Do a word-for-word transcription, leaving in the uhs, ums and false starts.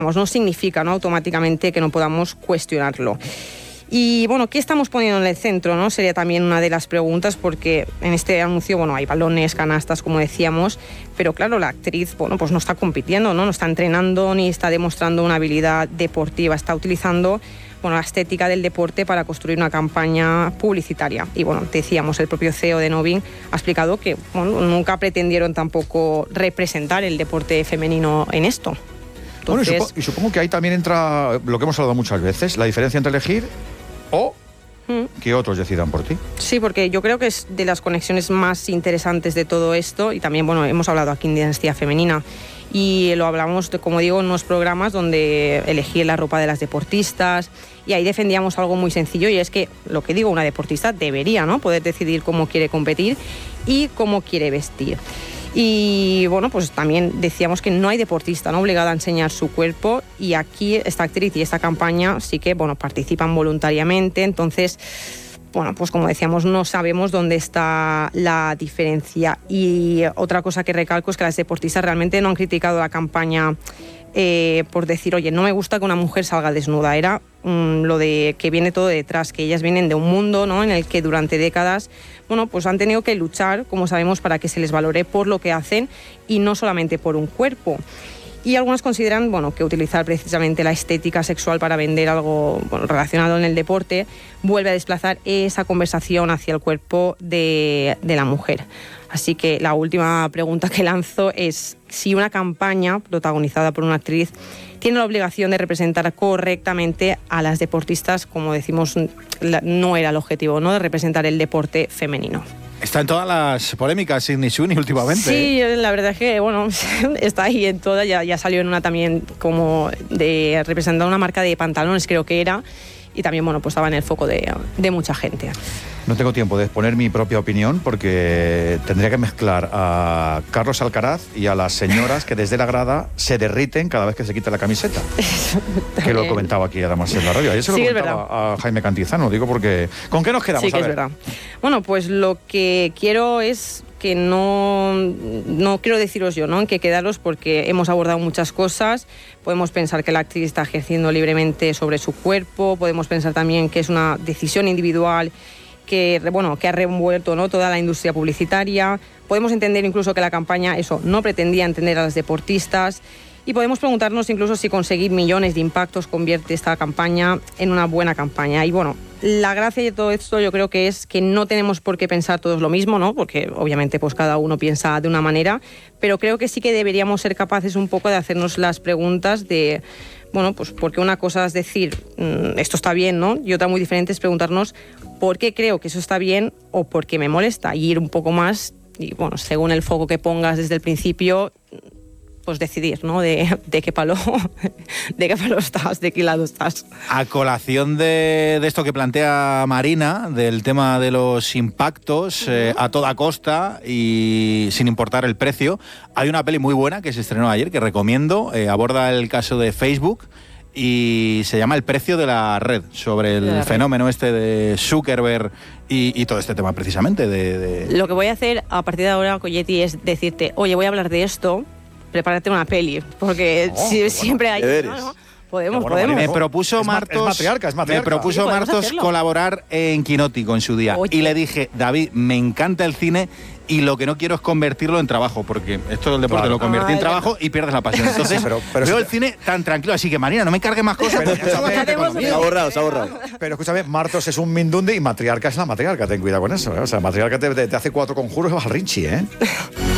no significa, ¿no?, automáticamente que no podamos cuestionarlo. Y bueno, ¿qué estamos poniendo en el centro, no? Sería también una de las preguntas, porque en este anuncio, bueno, hay balones, canastas, como decíamos, pero claro, la actriz, bueno, pues no está compitiendo, ¿no? No está entrenando ni está demostrando una habilidad deportiva, está utilizando, bueno, la estética del deporte para construir una campaña publicitaria. Y bueno, decíamos, el propio C E O de Novin ha explicado que, bueno, nunca pretendieron tampoco representar el deporte femenino en esto. Entonces, bueno, y, supo- y supongo que ahí también entra lo que hemos hablado muchas veces, la diferencia entre elegir o que otros decidan por ti. Sí, porque yo creo que es de las conexiones más interesantes de todo esto, y también, bueno, hemos hablado aquí en Dinastía Femenina y lo hablamos, de, como digo, en unos programas donde elegí la ropa de las deportistas y ahí defendíamos algo muy sencillo, y es que, lo que digo, una deportista debería, ¿no?, poder decidir cómo quiere competir y cómo quiere vestir. Y bueno, pues también decíamos que no hay deportista, ¿no?, obligada a enseñar su cuerpo, y aquí esta actriz y esta campaña sí que, bueno, participan voluntariamente. Entonces, bueno, pues como decíamos, no sabemos dónde está la diferencia. Y otra cosa que recalco es que las deportistas realmente no han criticado la campaña eh, por decir, oye, no me gusta que una mujer salga desnuda. Era um, lo de que viene todo detrás, que ellas vienen de un mundo, ¿no?, en el que durante décadas, bueno, pues han tenido que luchar, como sabemos, para que se les valore por lo que hacen y no solamente por un cuerpo. Y algunos consideran, bueno, que utilizar precisamente la estética sexual para vender algo, bueno, relacionado en el deporte vuelve a desplazar esa conversación hacia el cuerpo de, de la mujer. Así que la última pregunta que lanzo es si una campaña protagonizada por una actriz tiene la obligación de representar correctamente a las deportistas, como decimos, no era el objetivo, ¿no?, de representar el deporte femenino. Está en todas las polémicas Sydney Sweeney últimamente. Sí, la verdad es que, bueno, está ahí en todas. Ya, ya salió en una también como de representar una marca de pantalones, creo que era, y también, bueno, pues estaba en el foco de, de mucha gente. No tengo tiempo de exponer mi propia opinión porque tendría que mezclar a Carlos Alcaraz y a las señoras que desde la grada se derriten cada vez que se quita la camiseta. Que lo comentaba aquí además en la radio. Ayer se lo Sí, comentaba a Jaime Cantizano, digo porque... ¿Con qué nos quedamos? Sí, que a es ver. verdad. Bueno, pues lo que quiero es que no, no quiero deciros yo, ¿no?, en qué quedaros, porque hemos abordado muchas cosas. Podemos pensar que la actriz está ejerciendo libremente sobre su cuerpo, podemos pensar también que es una decisión individual que, bueno, que ha revuelto, ¿no?, toda la industria publicitaria. Podemos entender incluso que la campaña, eso, no pretendía entender a las deportistas, y podemos preguntarnos incluso si conseguir millones de impactos convierte esta campaña en una buena campaña. Y bueno, la gracia de todo esto yo creo que es que no tenemos por qué pensar todos lo mismo, ¿no?, porque obviamente pues cada uno piensa de una manera, pero creo que sí que deberíamos ser capaces un poco de hacernos las preguntas de, bueno, pues porque una cosa es decir, mmm, esto está bien, ¿no?, y otra muy diferente es preguntarnos por qué creo que eso está bien o por qué me molesta, y ir un poco más, y bueno, según el foco que pongas desde el principio, pues decidir, ¿no?, de, de qué palo de qué palo estás, de qué lado estás. A colación de, de esto que plantea Marina, del tema de los impactos, uh-huh. eh, a toda costa y sin importar el precio, hay una peli muy buena que se estrenó ayer, que recomiendo, eh, aborda el caso de Facebook y se llama El precio de la red, sobre el fenómeno este de Zuckerberg y, y todo este tema precisamente. De, de... Lo que voy a hacer a partir de ahora, Coyetti, es decirte, oye, voy a hablar de esto, prepárate una peli, porque oh, si, bueno, siempre hay... No, no, podemos, bueno, podemos. Me propuso es Martos, es matriarca, es matriarca. Me propuso sí, Martos colaborar en Quinótico en su día. Oye. Y le dije, David, me encanta el cine y lo que no quiero es convertirlo en trabajo, porque esto del deporte claro. lo convertí ah, en trabajo y pierdes la pasión. Entonces, sí, pero, pero veo el cine tan tranquilo, así que Marina, no me cargue más cosas. Pero, escúchame, se ha ahorrado, se ha ahorrado. Pero escúchame, Martos es un mindundi y matriarca es la matriarca, ten cuidado con eso, ¿eh? O sea, matriarca te, te, te hace cuatro conjuros y vas al Rinchi, ¿eh?